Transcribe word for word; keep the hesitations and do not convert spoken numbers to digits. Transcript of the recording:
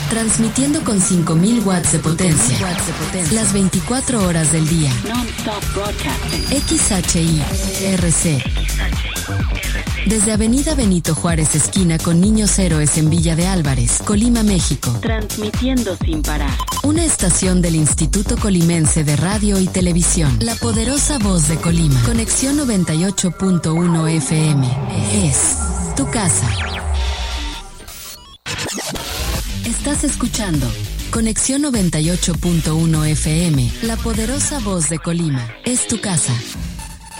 transmitiendo con cinco mil watts de potencia, las veinticuatro horas del día. X H I R C. Desde Avenida Benito Juárez, esquina con Niños Héroes en Villa de Álvarez, Colima, México. Transmitiendo sin parar. Una estación del Instituto Colimense de Radio y Televisión. La poderosa voz de Colima. Conexión noventa y ocho punto uno F M. Es tu casa. Estás escuchando Conexión noventa y ocho punto uno F M. La poderosa voz de Colima. Es tu casa.